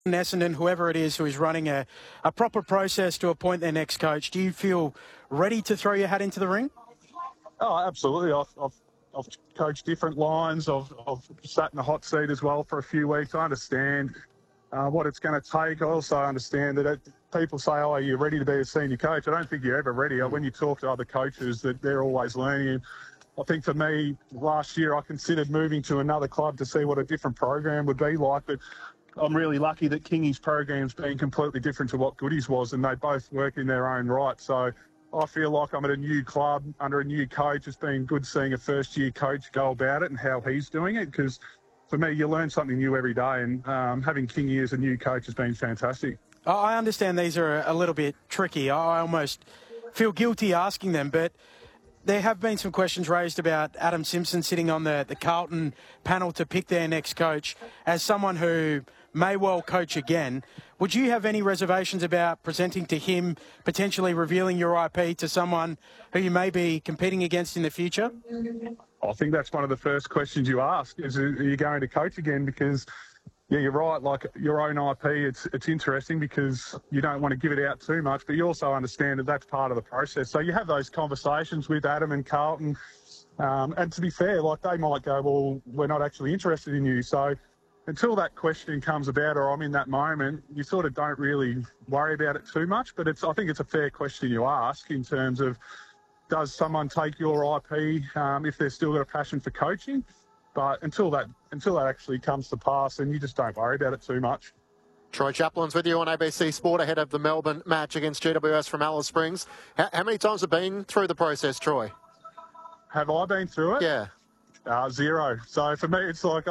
Essendon, whoever it is who is running a proper process to appoint their next coach, do you feel ready to throw your hat into the ring? Oh, absolutely. I've coached different lines. I've sat in the hot seat as well for a few weeks. I understand what it's going to take. I also understand that people say, oh, are you ready to be a senior coach? I don't think you're ever ready. When you talk to other coaches, that they're always learning. I think for me, last year I considered moving to another club to see what a different program would be like. But I'm really lucky that Kingy's program's been completely different to what Goody's was, and they both work in their own right. So I feel like I'm at a new club under a new coach. It's been good seeing a first-year coach go about it and how he's doing it, because for me, you learn something new every day, and having Kingy as a new coach has been fantastic. I understand these are a little bit tricky. I almost feel guilty asking them, but there have been some questions raised about Adam Simpson sitting on the Carlton panel to pick their next coach. As someone who may well coach again, would you have any reservations about presenting to him, potentially revealing your IP to someone who you may be competing against in the future? I think that's one of the first questions you ask, is, are you going to coach again? Because, yeah, you're right, like your own IP, it's interesting because you don't want to give it out too much, but you also understand that that's part of the process. So you have those conversations with Adam and Carlton, and to be fair, like they might go, well, we're not actually interested in you. So until that question comes about, or I'm in that moment, you sort of don't really worry about it too much. But I think it's a fair question you ask in terms of, does someone take your IP if they've still got a passion for coaching? But until that actually comes to pass, then you just don't worry about it too much. Troy Chaplin's with you on ABC Sport ahead of the Melbourne match against GWS from Alice Springs. How many times have you been through the process, Troy? Have I been through it? Yeah. 0. So for me, it's like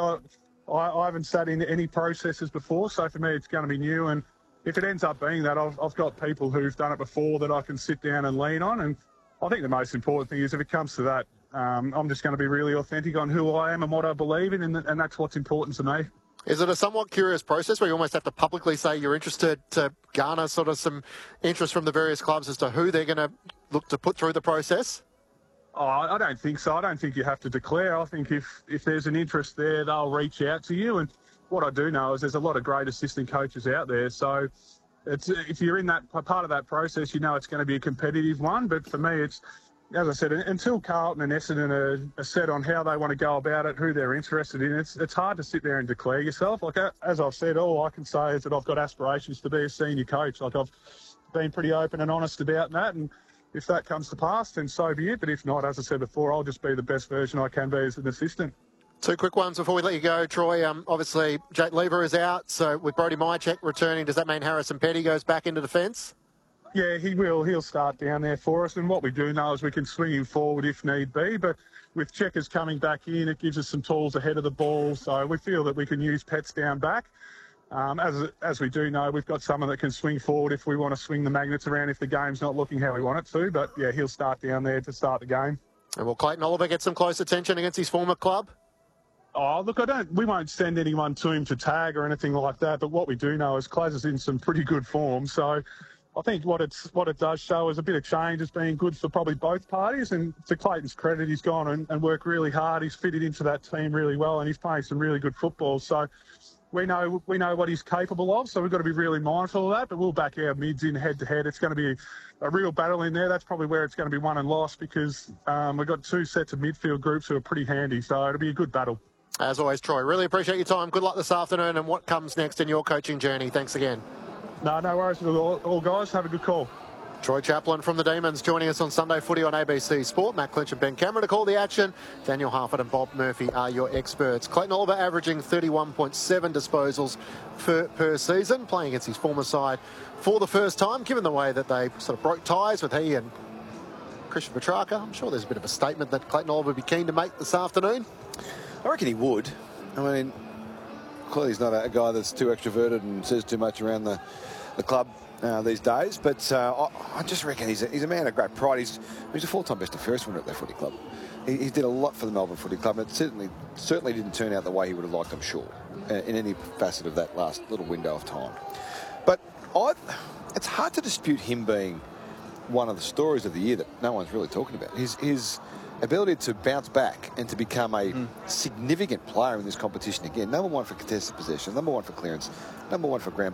I haven't sat in any processes before, so for me it's going to be new. And if it ends up being that, I've got people who've done it before that I can sit down and lean on. And I think the most important thing is if it comes to that, I'm just going to be really authentic on who I am and what I believe in, and that's what's important to me. Is it a somewhat curious process where you almost have to publicly say you're interested to garner sort of some interest from the various clubs as to who they're going to look to put through the process? Oh, I don't think so. I don't think you have to declare. I think if there's an interest there, they'll reach out to you. And what I do know is there's a lot of great assistant coaches out there. So if you're in that part of that process, you know it's going to be a competitive one. But for me, it's, as I said, until Carlton and Essendon are set on how they want to go about it, who they're interested in, it's hard to sit there and declare yourself. Like, as I've said, all I can say is that I've got aspirations to be a senior coach. Like, I've been pretty open and honest about that, and if that comes to pass, then so be it. But if not, as I said before, I'll just be the best version I can be as an assistant. 2 quick ones before we let you go, Troy. Obviously, Jake Lever is out, so with Brody Mychek returning, does that mean Harrison Petty goes back into defence? Yeah, he will. He'll start down there for us. And what we do know is we can swing him forward if need be. But with Checkers coming back in, it gives us some tools ahead of the ball. So we feel that we can use Pets down back. As we do know, we've got someone that can swing forward if we want to swing the magnets around if the game's not looking how we want it to. But, yeah, he'll start down there to start the game. And will Clayton Oliver get some close attention against his former club? Oh, look, we won't send anyone to him to tag or anything like that. But what we do know is Claz is in some pretty good form. So I think what it does show is a bit of change as being good for probably both parties. And to Clayton's credit, he's gone and worked really hard. He's fitted into that team really well, and he's playing some really good football. So we know what he's capable of. So we've got to be really mindful of that. But we'll back our mids in head to head. It's going to be a real battle in there. That's probably where it's going to be won and lost, because we've got 2 sets of midfield groups who are pretty handy. So it'll be a good battle. As always, Troy, really appreciate your time. Good luck this afternoon and what comes next in your coaching journey. Thanks again. No worries. All guys, have a good call. Troy Chaplin from the Demons joining us on Sunday Footy on ABC Sport. Matt Clinch and Ben Cameron to call the action. Daniel Harford and Bob Murphy are your experts. Clayton Oliver averaging 31.7 disposals per season, playing against his former side for the first time, given the way that they sort of broke ties with he and Christian Petrarca. I'm sure there's a bit of a statement that Clayton Oliver would be keen to make this afternoon. I reckon he would. I mean, clearly he's not a guy that's too extroverted and says too much around the club these days. But I just reckon he's a man of great pride. He's a full-time best and fairest winner at their footy club. He did a lot for the Melbourne Footy Club. It certainly didn't turn out the way he would have liked, I'm sure, in any facet of that last little window of time. But it's hard to dispute him being one of the stories of the year that no one's really talking about. His ability to bounce back and to become a significant player in this competition again. Number one for contested possession, number one for clearance, number one for ground